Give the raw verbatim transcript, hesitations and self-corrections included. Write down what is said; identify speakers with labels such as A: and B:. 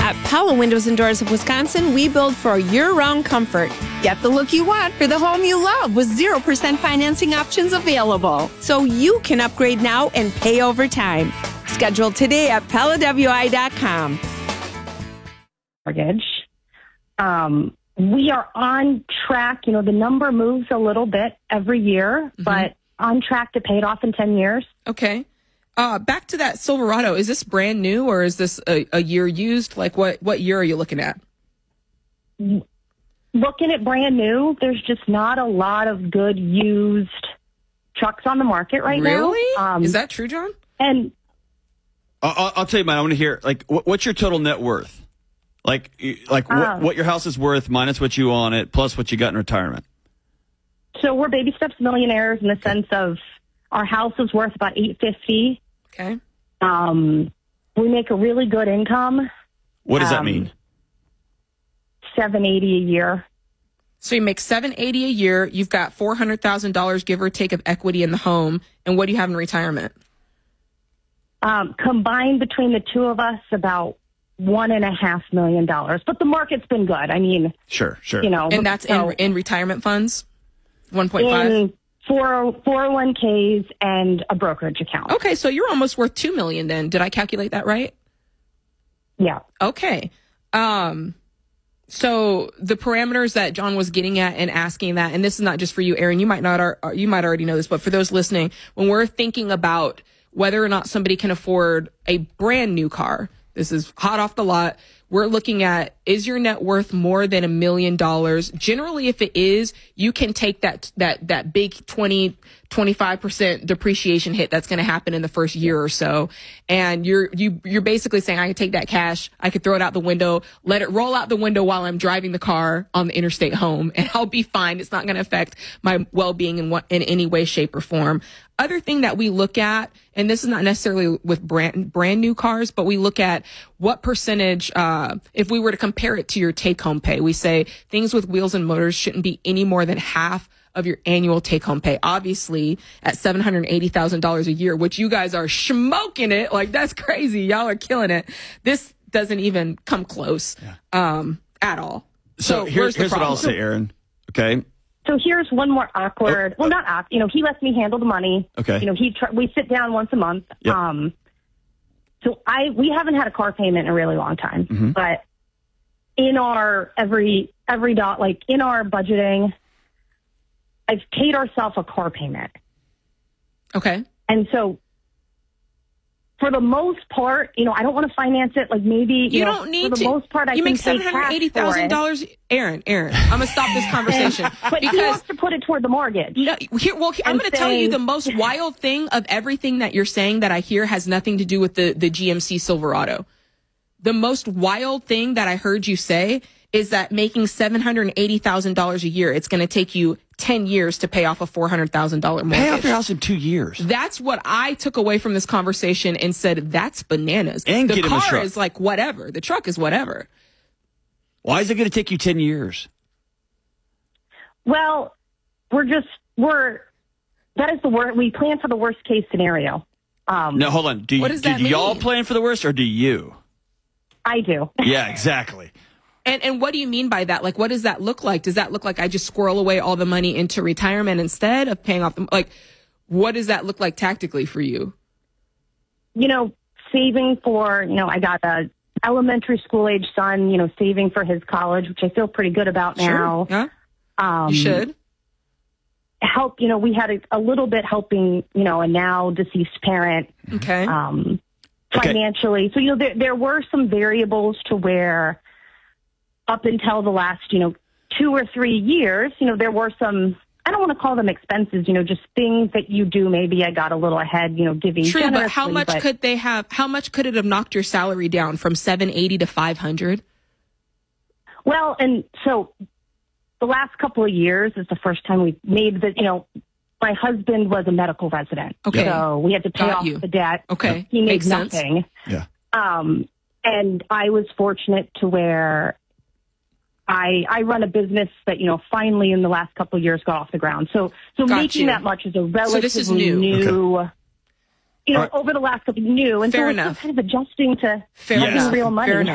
A: At Pella Windows and Doors of Wisconsin, we build for year-round comfort. Get the look you want for the home you love with zero percent financing options available. So you can upgrade now and pay over time. Schedule today at Pella W I dot com.
B: Mortgage. Um, we are on track. You know, the number moves a little bit every year, mm-hmm. but on track to pay it off in ten years.
C: Okay. Uh, back to that Silverado. Is this brand new or is this a, a year used? Like what, what year are you looking at?
B: Looking at brand new, there's just not a lot of good used trucks on the market right
C: really?
B: now.
C: Really?
B: Um,
C: is that true, John?
B: And
D: I'll, I'll tell you, man, I want to hear, like, what, what's your total net worth? Like, like
B: uh,
D: what, what your house is worth minus what you own it, plus what you got in retirement.
B: So we're baby steps millionaires in the sense of our house is worth about eight fifty.
C: Okay.
B: Um, we make a really good income.
D: What does
B: um,
D: that mean?
B: seven eighty a year.
C: So you make seven eighty a year. You've got four hundred thousand dollars, give or take, of equity in the home. And what do you have in retirement?
B: Um, combined between the two of us, about one and a half million dollars. But the market's been good. I mean,
D: sure, sure.
B: You know,
C: and that's
B: so
C: in in retirement funds, one point five.
B: In four oh one k's and a brokerage account.
C: Okay, so you're almost worth two million. Then did I calculate that right?
B: Yeah.
C: Okay. Um. So the parameters that John was getting at and asking that, and this is not just for you, Aaron. You might not, ar- you might already know this, but for those listening, when we're thinking about whether or not somebody can afford a brand new car, this is hot off the lot. We're looking at, is your net worth more than a million dollars? Generally, if it is, you can take that, that, that big twenty, twenty-five percent depreciation hit that's going to happen in the first year or so. And you're, you, you're basically saying, I can take that cash, I could throw it out the window, let it roll out the window while I'm driving the car on the interstate home, and I'll be fine. It's not going to affect my well-being in what, in any way, shape, or form. Other thing that we look at, and this is not necessarily with brand brand new cars, but we look at what percentage, uh, if we were to compare it to your take-home pay, we say things with wheels and motors shouldn't be any more than half of your annual take-home pay. Obviously, at seven hundred eighty thousand dollars a year, which you guys are smoking it, like that's crazy. Y'all are killing it. This doesn't even come close yeah. um, at all.
D: So, so here's, here's what I'll say, Aaron. Okay.
B: So here's one more awkward. Oh, well, not awkward. You know, he lets me handle the money.
D: Okay.
B: You know, he tr- we sit down once a month.
D: Yep.
B: Um. So I we haven't had a car payment in a really long time,
D: mm-hmm.
B: but in our every every dot like in our budgeting, I've paid ourselves a car payment.
C: Okay.
B: And so, for the most part, you know, I don't want to finance it. Like maybe you,
C: you
B: know,
C: don't need
B: for the
C: to.
B: most part, I
C: you
B: can
C: make seven hundred eighty thousand dollars. Aaron, Aaron, I'm gonna stop this conversation.
B: But
C: because
B: he wants to put it toward the mortgage.
C: No, here, well, I'm, I'm going to tell you the most wild thing of everything that you're saying that I hear has nothing to do with the the G M C Silverado. The most wild thing that I heard you say is that making seven hundred eighty thousand dollars a year, it's going to take you ten years to pay off a four hundred thousand dollars mortgage.
D: Pay off your house in two years.
C: That's what I took away from this conversation and said, that's bananas.
D: And
C: the
D: get him a
C: car
D: truck.
C: is like whatever. The truck is whatever.
D: Why is it going to take you ten years?
B: Well, we're just, we're, that is the worst, we plan for the worst case scenario. Um,
D: no, hold on. Do,
C: what
D: you,
C: does that
D: do y'all
C: mean?
D: plan for the worst or do you?
B: I do.
D: Yeah, exactly.
C: And and what do you mean by that? Like, what does that look like? Does that look like I just squirrel away all the money into retirement instead of paying off the, like, what does that look like tactically for you?
B: You know, saving for, you know, I got a elementary school age son, you know, saving for his college, which I feel pretty good about now.
C: Sure. Yeah.
B: Um,
C: you should.
B: Help, you know, we had a, a little bit helping, you know, a now deceased parent.
C: Okay.
B: Um, financially. Okay. So, you know, there, there were some variables to where up until the last, you know, two or three years, you know, there were some, I don't want to call them expenses, you know, just things that you do. Maybe I got a little ahead, you know, giving
C: True,
B: generously.
C: but how much
B: but,
C: could they have, how much could it have knocked your salary down from seven eighty to five hundred?
B: Well, and so the last couple of years is the first time we made the, you know, my husband was a medical resident.
C: Okay.
B: So we had to pay
C: Got
B: off
C: you.
B: the debt.
C: Okay.
B: He made
C: Makes
B: nothing.
C: sense.
D: Yeah.
B: Um, and I was fortunate to where I I run a business that, you know, finally in the last couple of years got off the ground. So so
C: Got
B: making
C: you.
B: that much is a relatively
C: So this is new.
B: new
D: Okay.
B: you know,
D: Right.
B: over the last couple of new. And
C: Fair
B: so
C: enough.
B: it's just kind of adjusting to
C: Fair
B: making
C: enough.
B: real money.
C: Fair enough.